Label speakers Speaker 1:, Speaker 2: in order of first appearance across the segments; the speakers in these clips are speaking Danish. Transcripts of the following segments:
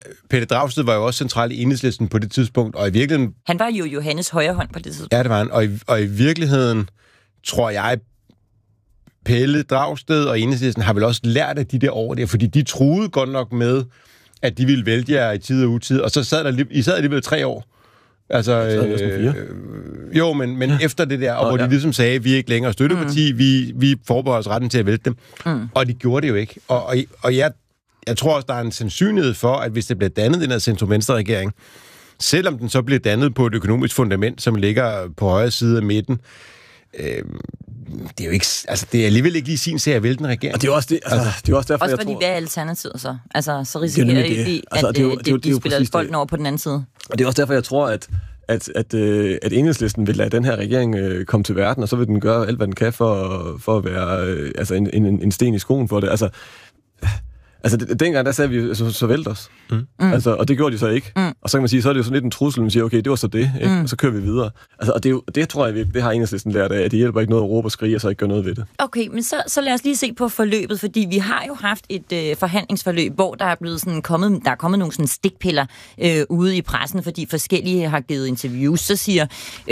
Speaker 1: Pelle Dragsted var jo også central i Enhedslisten på det tidspunkt, og i virkeligheden...
Speaker 2: Han var jo Johannes højre hånd på det tidspunkt.
Speaker 1: Ja, det var han. Og i virkeligheden, tror jeg, Pelle Dragsted og Enhedslisten har vel også lært af de der år der, fordi de troede godt nok med, at de ville vælge jer i tid og utid, og så sad I sad alligevel 3 år. Altså, jo, men efter det der, og hvor de ligesom sagde, at vi er ikke længere støtteparti, vi forbereder os retten til at vælte dem. Og de gjorde det jo ikke. Og jeg tror også, der er en sandsynlighed for, at hvis det bliver dannet den her centrum-venstre-regering, selvom den så bliver dannet på et økonomisk fundament, som ligger på højre side af midten, det er jo ikke, altså det er alligevel ikke lige sin serie at vælte en regering.
Speaker 3: Og det er også det, det er også derfor,
Speaker 2: også fordi, hvad er alternativet så? Altså, så risikerer de, at de spiller bolden over på den anden side.
Speaker 3: Og det er også derfor, jeg tror, at Enhedslisten vil lade den her regering komme til verden, og så vil den gøre alt, hvad den kan for at være en sten i skoen for det. Altså, dengang, der sagde vi, så vælt os. Altså, og det gjorde de så ikke. Og så kan man sige, så er det jo sådan lidt en trussel, man siger, okay, det var så det, ikke? Og så kører vi videre. Altså, og det tror jeg virkelig, det har Enhedslisten lært af, at det hjælper ikke noget at råbe og skrige, og så ikke gøre noget ved det.
Speaker 2: Okay, men så lad os lige se på forløbet, fordi vi har jo haft et forhandlingsforløb, hvor der er blevet sådan kommet nogle sådan stikpiller ude i pressen, fordi forskellige har givet interviews. Så siger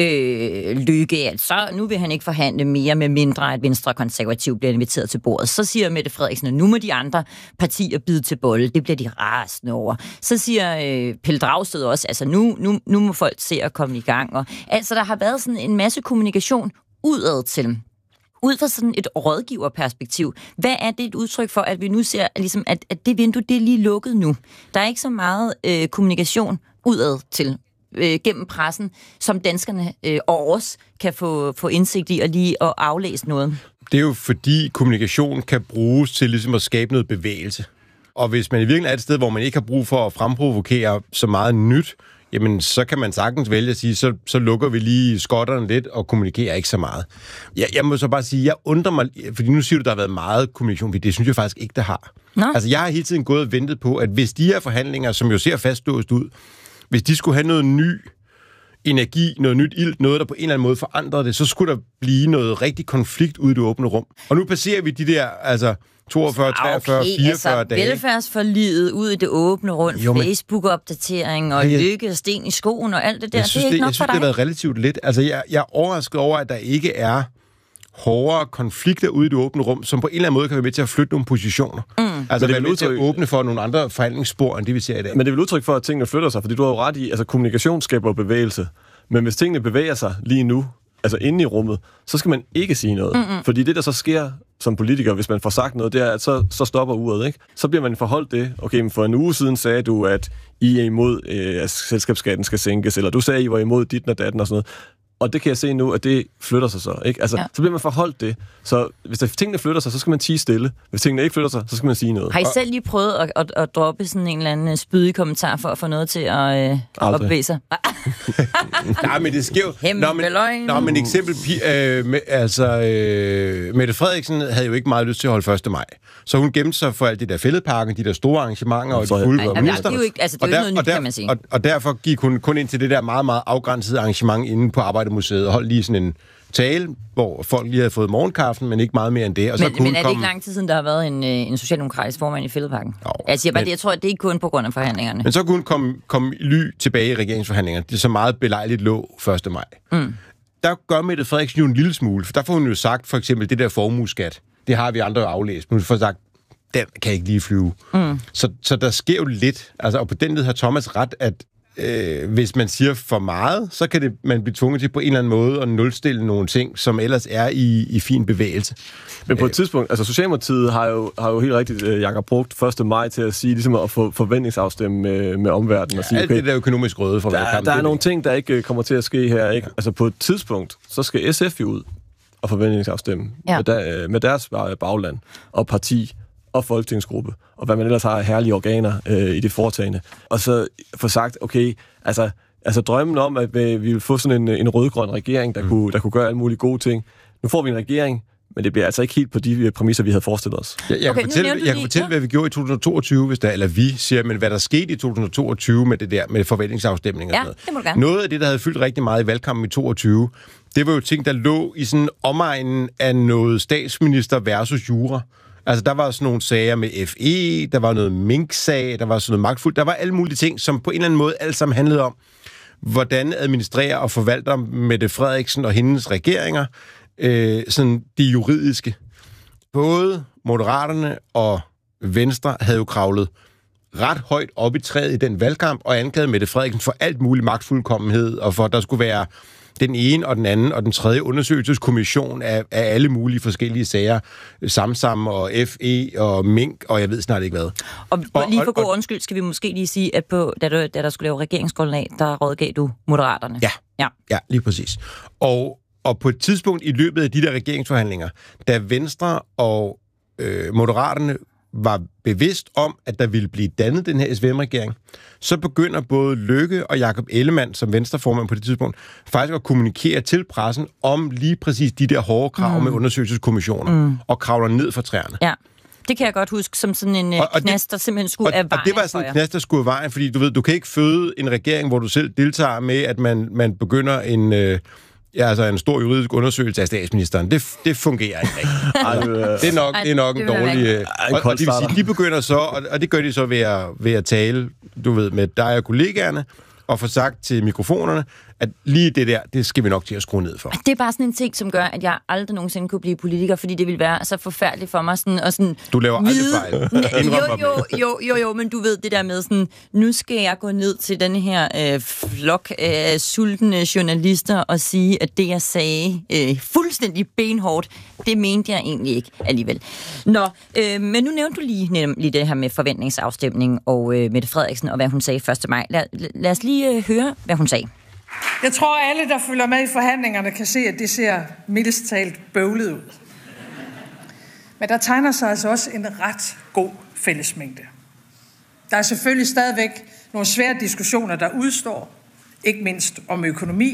Speaker 2: Løkke, at så nu vil han ikke forhandle mere, med mindre at Venstre og Konservativ bliver inviteret til bordet. Så siger Mette Frederiksen, at nu må de andre partier bide til bolle. Det bliver de rasende over. Så siger Pelle Dragsted også, altså nu må folk se at komme i gang. Og, altså, der har været sådan en masse kommunikation udad til. Ud fra sådan et rådgiverperspektiv. Hvad er det et udtryk for, at vi nu ser, ligesom, at det vindue, det er lige lukket nu? Der er ikke så meget kommunikation udad til gennem pressen, som danskerne og os kan få indsigt i og lige at aflæse noget.
Speaker 1: Det er jo fordi kommunikation kan bruges til ligesom at skabe noget bevægelse. Og hvis man i virkeligheden er et sted, hvor man ikke har brug for at fremprovokere så meget nyt, jamen så kan man sagtens vælge at sige, så lukker vi lige skotterne lidt og kommunikerer ikke så meget. Jeg må så bare sige, jeg undrer mig, fordi nu siger du, der har været meget kommunikation, det synes jeg faktisk ikke, der har.
Speaker 2: Nå.
Speaker 1: Altså jeg har hele tiden gået og ventet på, at hvis de her forhandlinger, som jo ser fastlåst ud, hvis de skulle have noget ny energi, noget nyt ilt, noget, der på en eller anden måde forandrede det, så skulle der blive noget rigtig konflikt ude i det åbne rum. Og nu passerer vi de der, altså 42, 43, 44 dage.
Speaker 2: Velfærdsforliget ud i det åbne rum, Facebook-opdatering og Løkke og sten i skoen og alt det der.
Speaker 1: Jeg synes,
Speaker 2: det er ikke nok for dig.
Speaker 1: Det har været relativt lidt. Altså, jeg er overrasket over, at der ikke er hårdere konflikter ude i det åbne rum, som på en eller anden måde kan være med til at flytte nogle positioner. Altså være med til at åbne for nogle andre forhandlingsspor, end det vi ser i dag.
Speaker 3: Men det er vel udtryk for, at tingene flytter sig, fordi du har jo ret i, altså kommunikation skaber bevægelse. Men hvis tingene bevæger sig lige nu, altså inde i rummet, så skal man ikke sige noget. Fordi det, der så sker som politiker, hvis man får sagt noget, det er, at så stopper uret, ikke? Så bliver man forholdt det. Okay, men for en uge siden sagde du, at I er imod, at selskabsskatten skal sænkes, eller du sagde, at I var imod dit og datten og sådan noget. Og det kan jeg se nu, at det flytter sig så, ikke? Altså, så bliver man forholdt det. Så hvis tingene flytter sig, så skal man tie stille. Hvis tingene ikke flytter sig, så skal man sige noget.
Speaker 2: Har I selv lige prøvet at droppe sådan en eller anden spydig kommentar for at få noget til at bevæge sig?
Speaker 1: Nej, men det sker jo... Nå, men eksempel... Mette Frederiksen havde jo ikke meget lyst til at holde 1. maj. Så hun gemte sig for alt det der fældeparken, de der store arrangementer, og de fulde minister.
Speaker 2: Det er jo ikke noget nyt, kan man sige.
Speaker 1: Og derfor gik hun kun ind til det der meget, meget afgrænsede arrangement inde på Arbejdermuseet og holdt lige sådan en tale, hvor folk lige havde fået morgenkaffen, men ikke meget mere end det. Og så
Speaker 2: men er det ikke lang tid siden, der har været en socialdemokratisk formand i fældeparken? Jeg tror, at det er ikke kun på grund af forhandlingerne.
Speaker 1: Men så kunne hun komme ly tilbage i regeringsforhandlingerne. Det er så meget belejligt lå 1. maj. Der gør Mette Frederiksen jo en lille smule, for der får hun jo sagt, for eksempel, det der formueskat, det har vi andre jo aflæst, men hun får sagt, den kan ikke lige flyve. Så der sker jo lidt, altså, og på den led har Thomas ret, at hvis man siger for meget, så kan man blive tvunget til på en eller anden måde at nulstille nogle ting, som ellers er i fin bevægelse.
Speaker 3: Men på et tidspunkt, altså Socialdemokratiet har jo helt rigtigt, Jakob, brugt 1. maj til at sige, ligesom at få forventningsafstemme med omverdenen. Og sige,
Speaker 1: alt det der økonomisk røde for valgkampen.
Speaker 3: Der er nogle ting, der ikke kommer til at ske her, ikke? Altså på et tidspunkt, så skal SF jo ud og forventningsafstemme med deres bagland og parti og folketingsgruppe, og hvad man ellers har af herlige organer i det foretagende. Og så få sagt, okay, altså drømmen om, at vi vil få sådan en rød-grøn regering, der kunne gøre alle mulige gode ting. Nu får vi en regering, men det bliver altså ikke helt på de præmisser, vi havde forestillet os.
Speaker 1: Jeg kan fortælle, hvad vi gjorde i 2022, hvis der, eller vi siger, men hvad der skete i 2022 med det der, med forventningsafstemning og sådan noget.
Speaker 2: Det må du gerne.
Speaker 1: Noget af det, der havde fyldt rigtig meget i valgkampen i 2022, det var jo ting, der lå i sådan omegnen af noget statsminister versus jura. Altså, der var sådan nogle sager med FE, der var noget mink-sag, der var sådan noget magtfuldt. Der var alle mulige ting, som på en eller anden måde alt sammen handlede om, hvordan administrerer og forvalter Mette Frederiksen og hendes regeringer sådan det juridiske. Både Moderaterne og Venstre havde jo kravlet ret højt op i træet i den valgkamp og anklagede Mette Frederiksen for alt mulig magtfuldkommenhed, og for at der skulle være den ene og den anden og den tredje undersøgelseskommission af alle mulige forskellige sager. Samsam og FE og Mink, og jeg ved snart ikke hvad.
Speaker 2: Og lige for god undskyld skal vi måske lige sige, at da der skulle lave regeringsgrundlag, der rådgav du Moderaterne.
Speaker 1: Ja, lige præcis. Og på et tidspunkt i løbet af de der regeringsforhandlinger, da Venstre og Moderaterne var bevidst om, at der ville blive dannet den her SVM-regering, så begynder både Løkke og Jakob Ellemann, som Venstreformand på det tidspunkt, faktisk at kommunikere til pressen om lige præcis de der hårde krav med undersøgelseskommissioner, og kravler ned fra træerne.
Speaker 2: Ja. Det kan jeg godt huske som sådan en knast, der simpelthen skulle af vejen.
Speaker 1: Og det var sådan en knast, der skulle af vejen, fordi du ved, du kan ikke føde en regering, hvor du selv deltager med, at man begynder en stor juridisk undersøgelse af statsministeren. Det fungerer ikke rigtigt. Det er nok en dårlig... Og det vil sige, de begynder så, og det gør de så ved at tale, du ved, med dig og kollegaerne, og få sagt til mikrofonerne, at lige det der, det skal vi nok til at skrue ned for.
Speaker 2: Det er bare sådan en ting, som gør, at jeg aldrig nogensinde kunne blive politiker, fordi det ville være så forfærdeligt for mig sådan og sådan.
Speaker 1: Du laver aldrig fejl.
Speaker 2: Jo, men du ved det der med sådan, nu skal jeg gå ned til den her flok af sultne journalister og sige, at det jeg sagde fuldstændig benhårdt, det mente jeg egentlig ikke alligevel. Nå, men nu nævnte du lige det her med forventningsafstemning og Mette Frederiksen og hvad hun sagde 1. maj. Lad os lige høre, hvad hun sagde.
Speaker 4: Jeg tror, alle, der følger med i forhandlingerne, kan se, at det ser mildest talt bøvlet ud. Men der tegner sig altså også en ret god fællesmængde. Der er selvfølgelig stadigvæk nogle svære diskussioner, der udstår, ikke mindst om økonomi,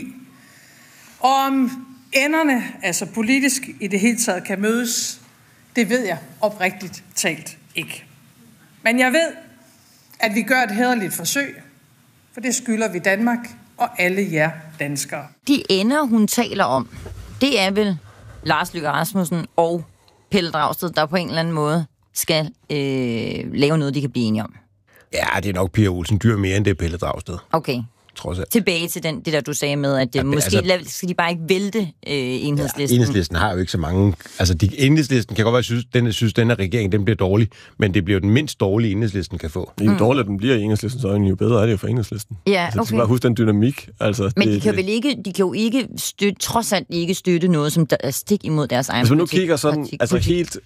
Speaker 4: og om enderne, altså politisk i det hele taget, kan mødes, det ved jeg oprigtigt talt ikke. Men jeg ved, at vi gør et hæderligt forsøg, for det skylder vi Danmark og alle jer danskere.
Speaker 2: De ender, hun taler om, det er vel Lars Løkke Rasmussen og Pelle Dragsted, der på en eller anden måde skal lave noget, de kan blive enige om.
Speaker 1: Ja, det er nok Pia Olsen Dyhr mere end det Pelle Dragsted.
Speaker 2: Okay. Tilbage til det der, du sagde med, at måske skal de bare ikke vælte Enhedslisten.
Speaker 1: Ja, Enhedslisten har jo ikke så mange... Altså, Enhedslisten kan godt være, synes, den her regering den bliver dårlig, men det bliver den mindst dårlige, Enhedslisten kan få.
Speaker 3: Jo dårligere den bliver i Enhedslistens øjne, jo bedre er det jo for Enhedslisten.
Speaker 2: Ja, okay.
Speaker 3: Altså, du skal bare huske den dynamik. Altså,
Speaker 2: men de kan jo ikke støtte, trods alt ikke støtte noget, som der er stik imod deres egen
Speaker 3: politik. Altså, nu kigger sådan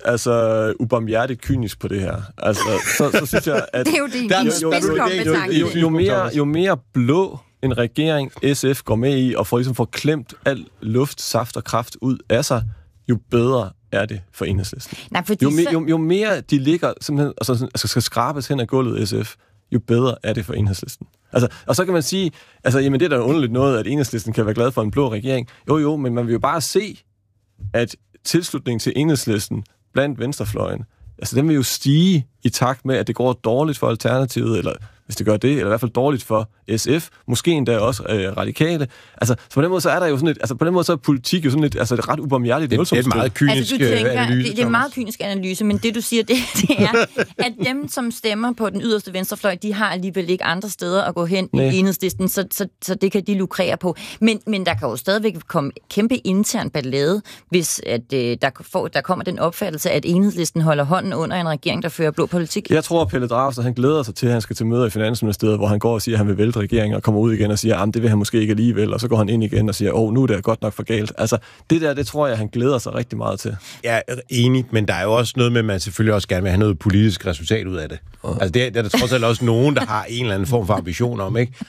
Speaker 3: helt ubarmhjertigt kynisk på det her. Altså, så synes jeg, at...
Speaker 2: Det er jo din spidskompetence.
Speaker 3: Jo mere blå en regering SF går med i, og får klemt al luft, saft og kraft ud af sig, jo bedre er det for Enhedslisten.
Speaker 2: Nej,
Speaker 3: jo mere de ligger simpelthen, altså skal skrabes hen ad gulvet SF, jo bedre er det for Enhedslisten. Altså, og så kan man sige, altså, jamen det er da underligt noget, at Enhedslisten kan være glad for en blå regering. Jo, men man vil jo bare se, at tilslutningen til Enhedslisten blandt venstrefløjen, altså den vil jo stige i takt med, at det går dårligt for Alternativet, eller hvis det gør det, eller i hvert fald dårligt for SF, måske endda også radikale. Altså, så på den måde så er der jo sådan et, altså på den måde så er politik jo sådan et, altså et ret ubarmhjertigt nulsumsspil.
Speaker 1: Det er et meget kynisk analyse.
Speaker 2: Det er en meget kynisk analyse, men det du siger, det er, at dem, som stemmer på den yderste venstrefløj, de har alligevel ikke andre steder at gå hen i Enhedslisten, så det kan de lukrere på. Men der kan jo stadigvæk komme kæmpe intern ballade, hvis at, der kommer den opfattelse, at Enhedslisten holder hånden under en regering, der fører blå politik.
Speaker 3: Jeg tror, at Pelle Dragsted, han glæder sig til, at han skal til møder i Finansministeriet, hvor han går og siger, at han vil vælte regeringen, og kommer ud igen og siger, at det vil han måske ikke alligevel, og så går han ind igen og siger, nu er det godt nok for galt. Altså, det tror jeg, han glæder sig rigtig meget til.
Speaker 1: Jeg er enig, men der er jo også noget med, at man selvfølgelig også gerne vil have noget politisk resultat ud af det. Altså, det er der trods alt også nogen, der har en eller anden form for ambition om, ikke?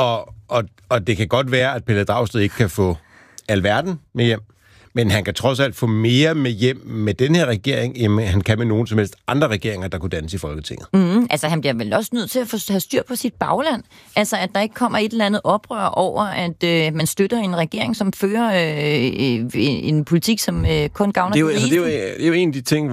Speaker 1: Og det kan godt være, at Pelle Dragsted ikke kan få alverden med hjem, men han kan trods alt få mere med hjem med den her regering, end han kan med nogen som helst andre regeringer, der kunne dannes i Folketinget.
Speaker 2: Altså, han bliver vel også nødt til at have styr på sit bagland. Altså, at der ikke kommer et eller andet oprør over, at man støtter en regering, som fører en politik, som kun gavner
Speaker 3: det er jo en af de ting,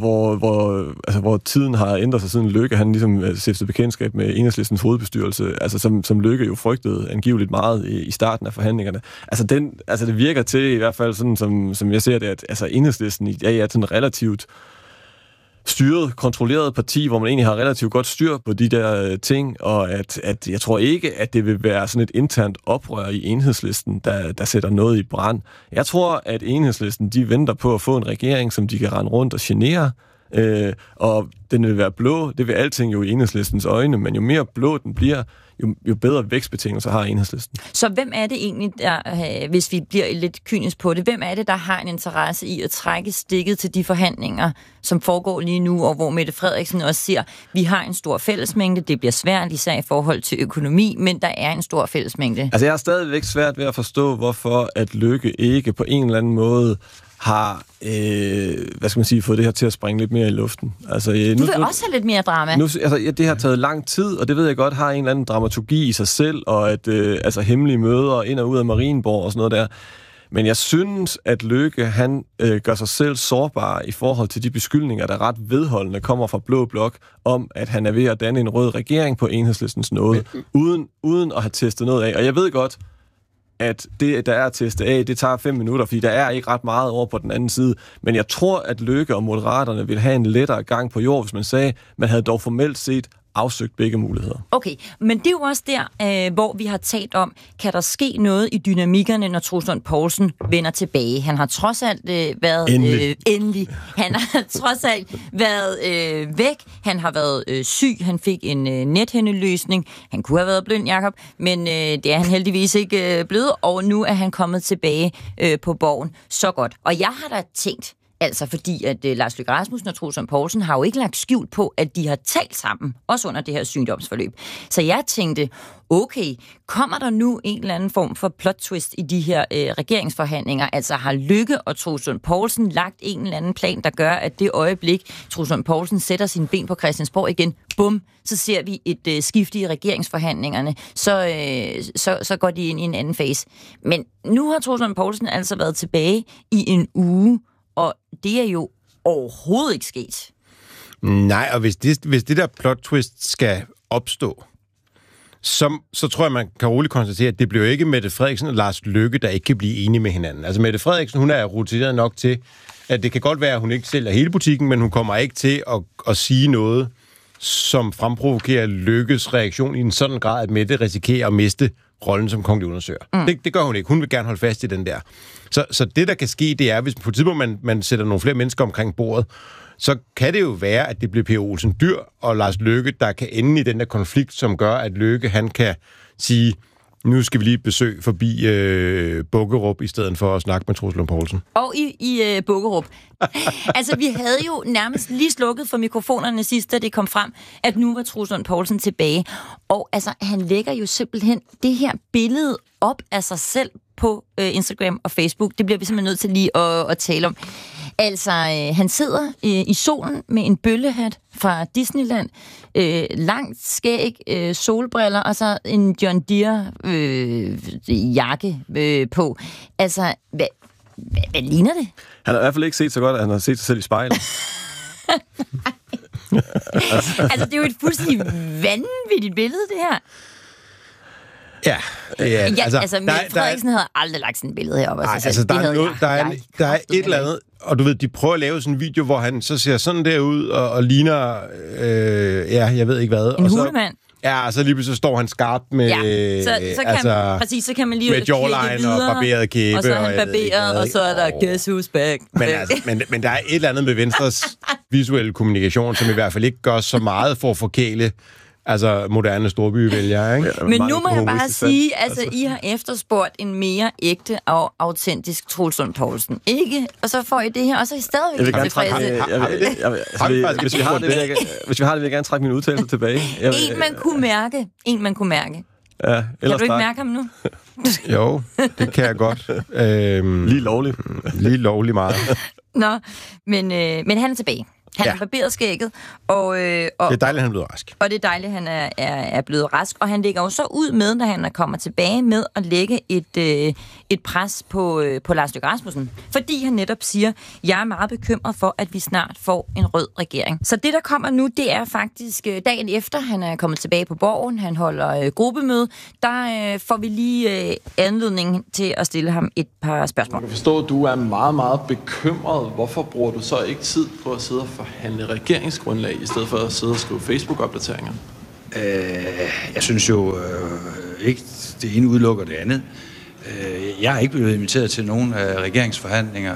Speaker 3: hvor tiden har ændret sig siden Løkke. Han ligesom stiftede bekendtskab med Enhedslistens hovedbestyrelse, altså som Løkke jo frygtede angiveligt meget i starten af forhandlingerne. Altså, det virker til i hvert fald sådan, som jeg ser det, at altså Enhedslisten er sådan relativt styret, kontrolleret parti, hvor man egentlig har relativt godt styr på de der ting, og at jeg tror ikke, at det vil være sådan et internt oprør i Enhedslisten, der sætter noget i brand. Jeg tror, at Enhedslisten, de venter på at få en regering, som de kan rende rundt og genere, og den vil være blå. Det vil alting jo i Enhedslistens øjne, men jo mere blå den bliver, jo bedre vækstbetingelser har Enhedslisten.
Speaker 2: Så hvem er det egentlig, der, hvis vi bliver lidt kynisk på det, hvem er det, der har en interesse i at trække stikket til de forhandlinger, som foregår lige nu, og hvor Mette Frederiksen også siger, vi har en stor fællesmængde, det bliver svært, især i forhold til økonomi, men der er en stor fællesmængde.
Speaker 3: Altså, jeg har stadigvæk svært ved at forstå, hvorfor at Løkke ikke på en eller anden måde har, fået det her til at springe lidt mere i luften. Altså,
Speaker 2: du vil også have lidt mere drama.
Speaker 3: Det har taget lang tid, og det ved jeg godt har en eller anden dramaturgi i sig selv, og at hemmelige møder ind og ud af Marienborg og sådan noget der. Men jeg synes, at Løkke, han gør sig selv sårbar i forhold til de beskyldninger, der ret vedholdende kommer fra Blå Blok, om at han er ved at danne en rød regering på Enhedslistens nåde, uden at have testet noget af. Og jeg ved godt, at det, der er at teste af, det tager 5 minutter, fordi der er ikke ret meget over på den anden side. Men jeg tror, at Løkke og Moderaterne ville have en lettere gang på jord, hvis man sagde, man havde dog formelt set afsøgt begge muligheder.
Speaker 2: Okay, men det er jo også der, hvor vi har talt om, kan der ske noget i dynamikkerne, når Troels Lund Poulsen vender tilbage? Han har trods alt været... Endelig. Han har trods alt været væk. Han har været syg. Han fik en nethændeløsning. Han kunne have været blind, Jakob, men det er han heldigvis ikke blevet, og nu er han kommet tilbage på Borgen. Så godt. Og jeg har da tænkt, altså fordi, at Lars Løkke Rasmussen og Troels Lund Poulsen har jo ikke lagt skjult på, at de har talt sammen, også under det her sygdomsforløb. Så jeg tænkte, okay, kommer der nu en eller anden form for plot twist i de her regeringsforhandlinger? Altså har Løkke og Troels Lund Poulsen lagt en eller anden plan, der gør, at det øjeblik, Troels Lund Poulsen sætter sine ben på Christiansborg igen, bum, så ser vi et skifte i regeringsforhandlingerne. Så går de ind i en anden fase. Men nu har Troels Lund Poulsen altså været tilbage i en uge, og det er jo overhovedet ikke sket.
Speaker 1: Nej, og hvis det der plot twist skal opstå, så tror jeg, man kan roligt konstatere, at det bliver ikke Mette Frederiksen og Lars Løkke, der ikke kan blive enige med hinanden. Altså Mette Frederiksen, hun er rutineret nok til, at det kan godt være, at hun ikke sælger hele butikken, men hun kommer ikke til at sige noget, som fremprovokerer Løkkes reaktion i en sådan grad, at Mette risikerer at miste rollen som kongelig undersøger. Det gør hun ikke. Hun vil gerne holde fast i den der. Så det, der kan ske, det er, hvis på et tidspunkt man sætter nogle flere mennesker omkring bordet, så kan det jo være, at det bliver Per Olsen Dyhr og Lars Løkke, der kan ende i den der konflikt, som gør, at Løkke, han kan sige, nu skal vi lige besøge forbi Bukkerup, i stedet for at snakke med Troels Lund Poulsen.
Speaker 2: Og i Bukkerup. Altså, vi havde jo nærmest lige slukket for mikrofonerne sidst, da det kom frem, at nu var Troels Lund Poulsen tilbage. Og altså, han lægger jo simpelthen det her billede op af sig selv på Instagram og Facebook. Det bliver vi simpelthen nødt til lige at tale om. Altså, han sidder i solen med en bøllehat fra Disneyland, langt skæg, solbriller og så en John Deere jakke på. Altså, hvad ligner det?
Speaker 3: Han har i hvert fald ikke set så godt, at han har set sig selv i spejlet.
Speaker 2: Altså, det er jo et fuldstændig vanvittigt billede, det her.
Speaker 1: Ja,
Speaker 2: altså Mette Frederiksen havde aldrig lagt sådan et billede heroppe.
Speaker 1: Der er et eller andet, og du ved, de prøver at lave sådan en video, hvor han så ser sådan der ud og ligner, jeg ved ikke hvad.
Speaker 2: En hulemand.
Speaker 1: Ja, og så lige pludselig står han skarpt med,
Speaker 2: så kan man lige
Speaker 1: med jawline og barberet kæbe.
Speaker 2: Og så er han barberet, og så er der guess who's back.
Speaker 1: Men der er et eller andet med Venstres visuelle kommunikation, som i hvert fald ikke gør så meget for at forkæle moderne storbyvælgere, ikke?
Speaker 2: Men nu må jeg bare sige, I har efterspurgt en mere ægte og autentisk Troels Lund Poulsen. Ikke? Og så får I det her, og så er I stadigvæk tilfredse.
Speaker 3: Hvis vi har det, vil jeg gerne trække min udtalelse tilbage.
Speaker 2: En, man kunne mærke.
Speaker 3: Ja,
Speaker 2: kan du ikke mærke ham nu?
Speaker 1: Jo, det kan jeg godt.
Speaker 3: Lige lovligt.
Speaker 1: Lige lovligt meget.
Speaker 2: Nå, men han er tilbage. Han har barberet skægget. Og
Speaker 1: det er dejligt, han er blevet rask.
Speaker 2: Og det er dejligt, han er blevet rask. Og han lægger jo så ud med, når han kommer tilbage med at lægge et pres på Lars Løkke Rasmussen. Fordi han netop siger, jeg er meget bekymret for, at vi snart får en rød regering. Så det, der kommer nu, det er faktisk dagen efter, han er kommet tilbage på Borgen. Han holder gruppemøde. Der får vi lige anledning til at stille ham et par spørgsmål.
Speaker 5: Jeg kan forstå, at du er meget, meget bekymret. Hvorfor bruger du så ikke tid på at sidde og forhandle regeringsgrundlag, i stedet for at sidde og skrive Facebook-opdateringer?
Speaker 6: Jeg synes jo ikke, det ene udelukker det andet. Jeg er ikke blevet inviteret til nogen regeringsforhandlinger.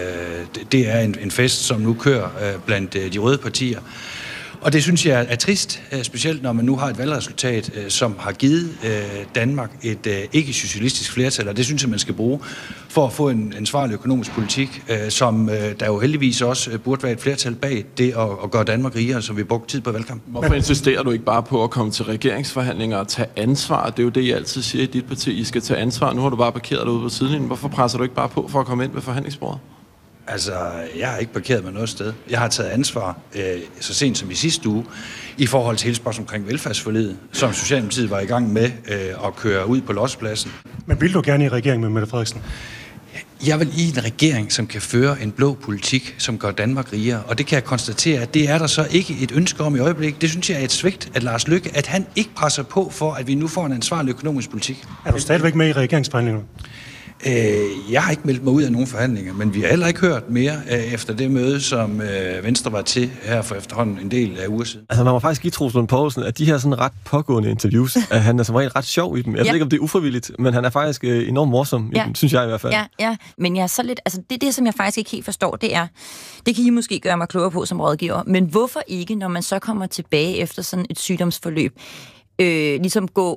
Speaker 6: Det er en fest, som nu kører blandt de røde partier. Og det synes jeg er trist, specielt når man nu har et valgresultat, som har givet Danmark et ikke-socialistisk flertal, og det synes jeg, man skal bruge for at få en ansvarlig økonomisk politik, som der jo heldigvis også burde være et flertal bag det at gøre Danmark rigere, som vi brugte tid på valgkampen.
Speaker 5: Hvorfor insisterer du ikke bare på at komme til regeringsforhandlinger og tage ansvar? Det er jo det, I altid siger i dit parti. I skal tage ansvar. Nu har du bare parkeret dig ude på sidelinjen. Hvorfor presser du ikke bare på for at komme ind ved forhandlingsbordet?
Speaker 6: Altså, jeg har ikke parkeret mig noget sted. Jeg har taget ansvar så sent som i sidste uge i forhold til hele spørgsmålet omkring velfærdsforliget, som Socialdemokratiet var i gang med at køre ud på Lodspladsen.
Speaker 7: Men vil du gerne i regering med Mette Frederiksen?
Speaker 6: Jeg vil i en regering, som kan føre en blå politik, som gør Danmark rigere. Og det kan jeg konstatere, at det er der så ikke et ønske om i øjeblikket. Det synes jeg er et svigt af Lars Løkke, at han ikke presser på for, at vi nu får en ansvarlig økonomisk politik.
Speaker 7: Er du stadigvæk med i regeringsforhandlingerne?
Speaker 6: Jeg har ikke meldt mig ud af nogen forhandlinger, men vi har heller ikke hørt mere efter det møde, som Venstre var til her for efterhånden en del af uger siden.
Speaker 3: Altså man må faktisk give Troels Lund Poulsen, at de her sådan ret pågående interviews, at han er som regel ret sjov i dem. Jeg ved ikke, om det er ufrivilligt, men han er faktisk enormt morsom i dem, synes jeg i hvert fald.
Speaker 2: Ja, men jeg er så lidt, altså det, som jeg faktisk ikke helt forstår, det kan I måske gøre mig klogere på som rådgiver, men hvorfor ikke, når man så kommer tilbage efter sådan et sygdomsforløb, ligesom gå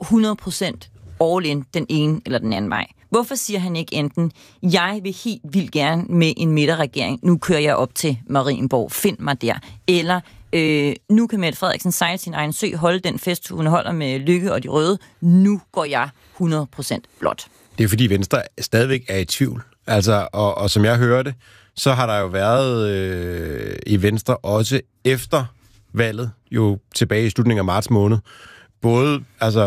Speaker 2: 100% all in den ene eller den anden vej? Hvorfor siger han ikke enten, jeg vil helt vildt gerne med en midterregering, nu kører jeg op til Marienborg, find mig der, eller nu kan Mette Frederiksen sejle sin egen sø, holde den fest, hun holder med Lykke og de røde, nu går jeg 100% blot.
Speaker 1: Det er fordi Venstre stadigvæk er i tvivl. Altså, og som jeg hørte, så har der jo været i Venstre også efter valget, jo tilbage i slutningen af marts måned, både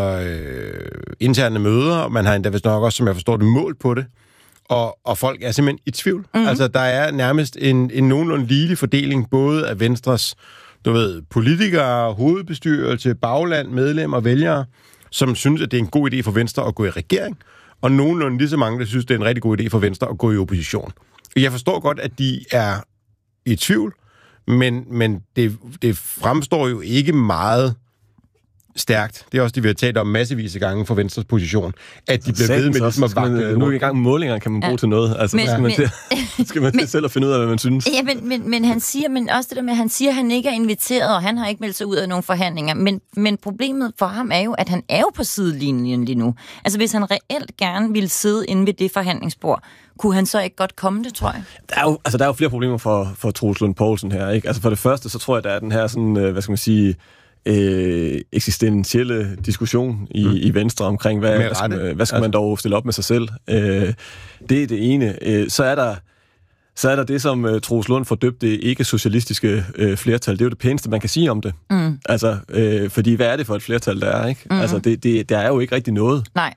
Speaker 1: interne møder, man har endda vist nok også, som jeg forstår det, mål på det, og folk er simpelthen i tvivl. Mm-hmm. Altså, der er nærmest en nogenlunde ligelig fordeling, både af Venstres, politikere, hovedbestyrelse, bagland, medlemmer, vælgere, som synes, at det er en god idé for Venstre at gå i regering, og nogenlunde lige så mange, der synes, det er en rigtig god idé for Venstre at gå i opposition. Jeg forstår godt, at de er i tvivl, men det fremstår jo ikke meget stærkt. Det er også det, vi har talt om massevis af gange for Venstres position, at de bliver ved med ligesom at vakle.
Speaker 3: Nu er vi i gang med målinger, kan man bruge til noget. Altså, skal man til selv at finde ud af, hvad man synes.
Speaker 2: Ja, men han siger, men også det der med, at han siger, at han ikke er inviteret, og han har ikke meldt sig ud af nogle forhandlinger. Men problemet for ham er jo, at han er jo på sidelinjen lige nu. Altså, hvis han reelt gerne ville sidde inde ved det forhandlingsbord, kunne han så ikke godt komme det, tror jeg?
Speaker 3: Der er jo flere problemer for Troels Lund Poulsen her, ikke? Altså, for det første, så tror jeg, der er den her sådan, hvad skal man sige, eksistentielle diskussion i Venstre omkring, hvad skal man dog stille op med sig selv. Det er det ene. Så er der det, som Troels Lund får døbt det ikke-socialistiske flertal. Det er jo det pæneste, man kan sige om det. Mm. Altså, fordi hvad er det for et flertal, der er, ikke? Mm. Altså, der er jo ikke rigtig noget.
Speaker 2: Nej.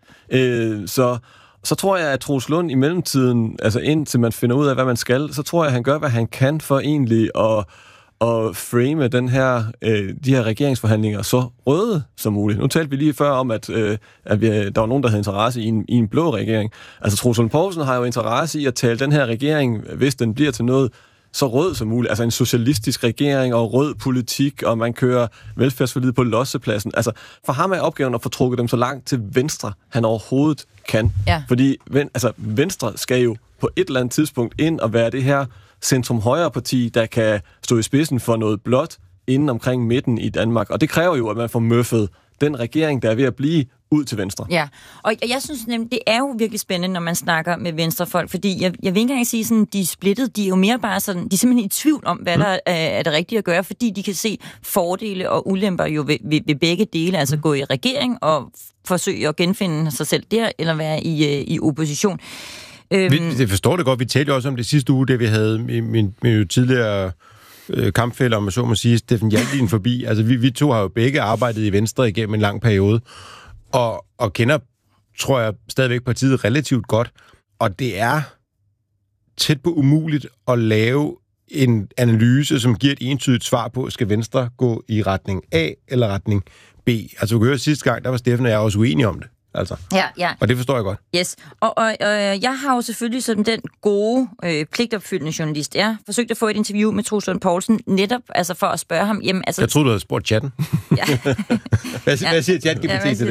Speaker 3: Så tror jeg, at Troels Lund i mellemtiden, altså indtil man finder ud af, hvad man skal, så tror jeg, at han gør, hvad han kan for egentlig at frame de her regeringsforhandlinger så røde som muligt. Nu talte vi lige før om, at der var nogen, der havde interesse i en blå regering. Altså, Troels Lund Poulsen har jo interesse i at tale den her regering, hvis den bliver til noget så rød som muligt. Altså en socialistisk regering og rød politik, og man kører velfærdsforliget på lossepladsen. Altså, for ham er opgaven at få trukket dem så langt til venstre, han overhovedet kan. Ja. Fordi Venstre skal jo på et eller andet tidspunkt ind og være det her centrum-højre parti, der kan stå i spidsen for noget blåt inden omkring midten i Danmark. Og det kræver jo, at man får møffet den regering, der er ved at blive ud til venstre. Ja,
Speaker 2: og jeg synes nemlig, det er jo virkelig spændende, når man snakker med venstrefolk, fordi jeg vil ikke engang sige, sådan, de er splittet, de er jo mere bare sådan, de er simpelthen i tvivl om, hvad der er det rigtige at gøre, fordi de kan se fordele og ulemper jo ved begge dele, altså gå i regering og forsøge at genfinde sig selv der, eller være i opposition.
Speaker 1: Det forstår det godt. Vi talte jo også om det sidste uge, det vi havde min tidligere kampfæller, om man så må sige, Steffen Hjaltin forbi. Altså, vi to har jo begge arbejdet i Venstre igennem en lang periode, og kender, tror jeg, stadigvæk partiet relativt godt. Og det er tæt på umuligt at lave en analyse, som giver et entydigt svar på, skal Venstre gå i retning A eller retning B? Altså, du kan høre sidste gang, der var Steffen og jeg også uenige om det. Altså.
Speaker 2: Ja.
Speaker 1: Og det forstår jeg godt.
Speaker 2: Yes. Og jeg har jo selvfølgelig som den gode, pligtopfyldende journalist, forsøgt at få et interview med Troels Lund Poulsen, netop altså for at spørge ham, jamen altså...
Speaker 1: Jeg troede, du havde spurgt chatten.
Speaker 2: Ja.
Speaker 1: Hvad siger ChatGPT til